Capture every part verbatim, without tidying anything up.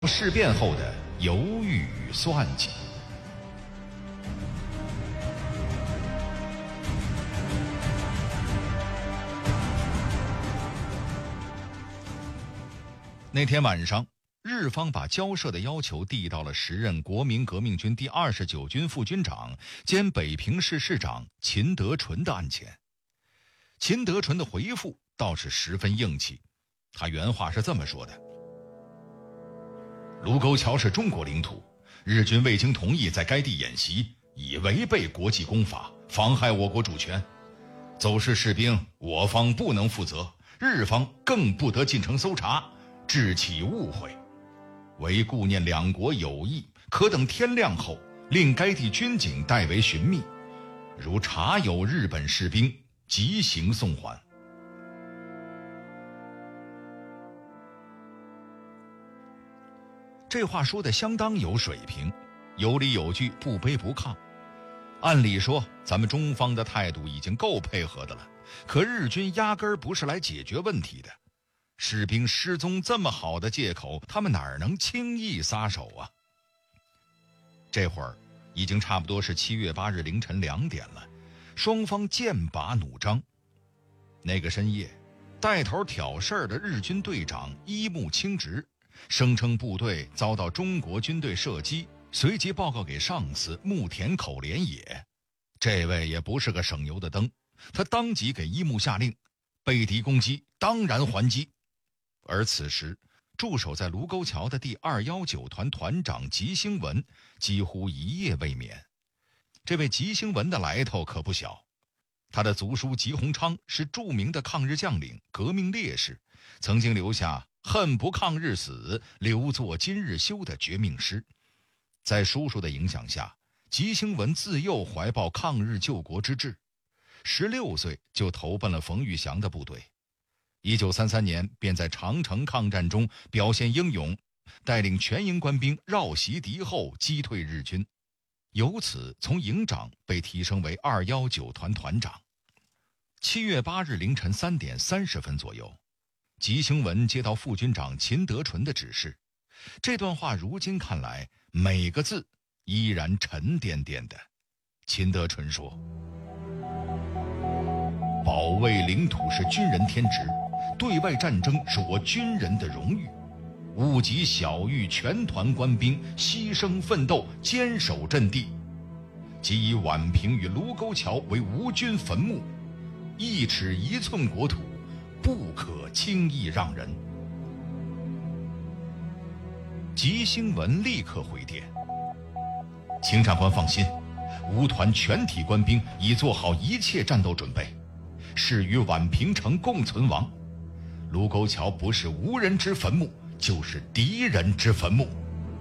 事变后的犹豫与算计。那天晚上，日方把交涉的要求递到了时任国民革命军第二十九军副军长兼北平市市长秦德纯的案前。秦德纯的回复倒是十分硬气，他原话是这么说的：卢沟桥是中国领土，日军未经同意在该地演习，已违背国际公法，妨害我国主权。走失士兵，我方不能负责，日方更不得进城搜查，致起误会。为顾念两国友谊，可等天亮后，令该地军警代为寻觅，如查有日本士兵，即行送还。这话说得相当有水平，有理有据，不卑不亢。按理说，咱们中方的态度已经够配合的了，可日军压根儿不是来解决问题的。士兵失踪这么好的借口，他们哪儿能轻易撒手啊？这会儿已经差不多是七月八日凌晨两点了，双方剑拔弩张。那个深夜，带头挑事儿的日军队长一木清直声称部队遭到中国军队射击，随即报告给上司木田口连野。这位也不是个省油的灯，他当即给一木下令，被敌攻击当然还击。而此时驻守在卢沟桥的第二一九团团长吉星文几乎一夜未眠。这位吉星文的来头可不小，他的族叔吉鸿昌是著名的抗日将领、革命烈士，曾经留下恨不抗日死，留作今日休的绝命诗。在叔叔的影响下，吉星文自幼怀抱抗日救国之志，十六岁就投奔了冯玉祥的部队。一九三三年便在长城抗战中表现英勇，带领全营官兵绕袭敌后，击退日军，由此从营长被提升为二一九团团长。七月八日凌晨三点三十分左右，吉星文接到副军长秦德纯的指示，这段话如今看来，每个字依然沉甸甸的。秦德纯说：保卫领土是军人天职，对外战争是我军人的荣誉，勿及小玉全团官兵牺牲奋斗，坚守阵地，即以宛平与卢沟桥为吴军坟墓，一尺一寸国土不可轻易让人。吉星文立刻回电：秦长官放心，吴团全体官兵已做好一切战斗准备，誓与宛平城共存亡。卢沟桥不是无人之坟墓，就是敌人之坟墓。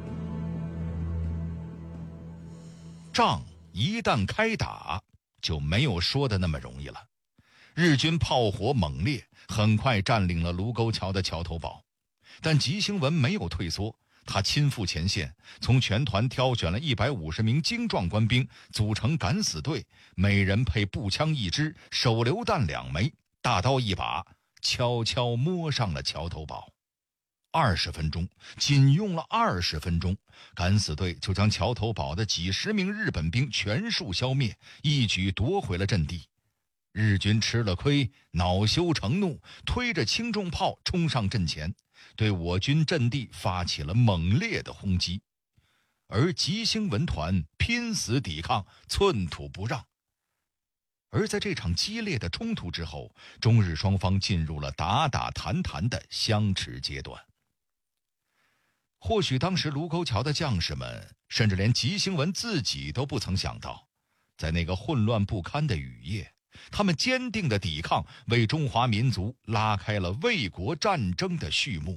仗一旦开打，就没有说的那么容易了。日军炮火猛烈，很快占领了卢沟桥的桥头堡。但吉星文没有退缩，他亲赴前线，从全团挑选了一百五十名精壮官兵，组成敢死队，每人配步枪一支，手榴弹两枚，大刀一把，悄悄摸上了桥头堡。二十分钟，仅用了二十分钟，敢死队就将桥头堡的几十名日本兵全数消灭，一举夺回了阵地。日军吃了亏，恼羞成怒，推着轻重炮冲上阵前，对我军阵地发起了猛烈的轰击。而吉星文团拼死抵抗，寸土不让。而在这场激烈的冲突之后，中日双方进入了打打谈谈的相持阶段。或许当时卢沟桥的将士们，甚至连吉星文自己都不曾想到，在那个混乱不堪的雨夜，他们坚定的抵抗为中华民族拉开了卫国战争的序幕。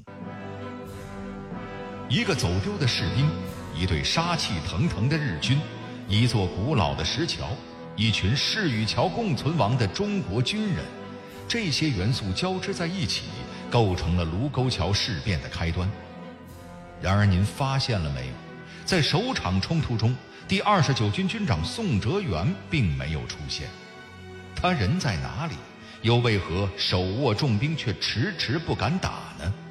一个走丢的士兵，一队杀气腾腾的日军，一座古老的石桥，一群士与桥共存亡的中国军人，这些元素交织在一起，构成了卢沟桥事变的开端。然而您发现了没有，在首场冲突中，第二十九军军长宋哲元并没有出现。他人在哪里？又为何手握重兵却迟迟不敢打呢？